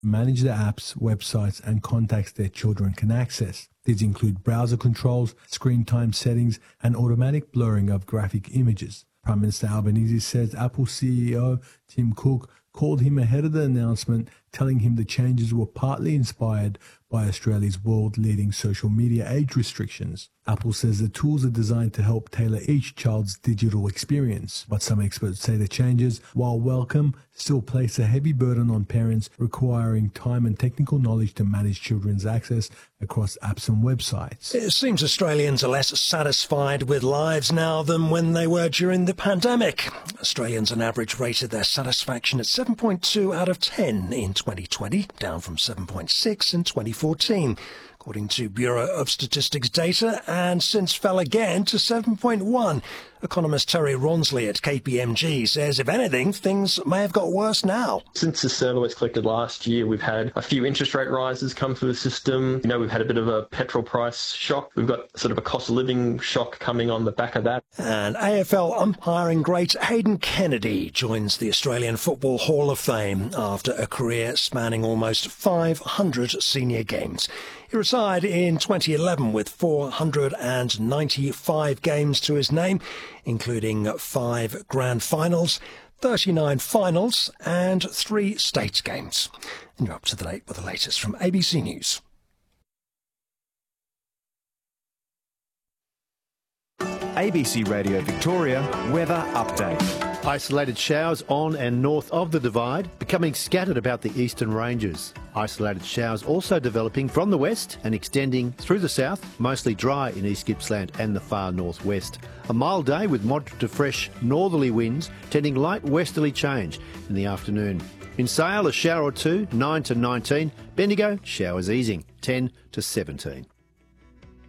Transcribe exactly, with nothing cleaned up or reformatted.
manage the apps, websites, and contacts their children can access. These include browser controls, screen time settings, and automatic blurring of graphic images. Prime Minister Albanese says Apple C E O Tim Cook called him ahead of the announcement, telling him the changes were partly inspired by Australia's world-leading social media age restrictions. Apple says the tools are designed to help tailor each child's digital experience, but some experts say the changes, while welcome, still place a heavy burden on parents, requiring time and technical knowledge to manage children's access across apps and websites. It seems Australians are less satisfied with lives now than when they were during the pandemic. Australians on average rated their satisfaction at seven point two out of ten in twenty twenty, down from seven point six in twenty fourteen. According to Bureau of Statistics data, and since fell again to seven point one. Economist Terry Ronsley at K P M G says, if anything, things may have got worse now. Since the survey was collected last year, we've had a few interest rate rises come through the system. You know, we've had a bit of a petrol price shock. We've got sort of a cost of living shock coming on the back of that. And A F L umpiring great Hayden Kennedy joins the Australian Football Hall of Fame after a career spanning almost five hundred senior games. He retired in twenty eleven with four hundred ninety-five games to his name, including five grand finals, thirty-nine finals and three state games. And you're up to date with the latest from A B C News. A B C Radio Victoria weather update. Isolated showers on and north of the Divide, becoming scattered about the eastern ranges. Isolated showers also developing from the west and extending through the south, mostly dry in East Gippsland and the far northwest. A mild day with moderate to fresh northerly winds, tending light westerly change in the afternoon. In Sale, a shower or two, nine to nineteen. Bendigo, showers easing, ten to seventeen.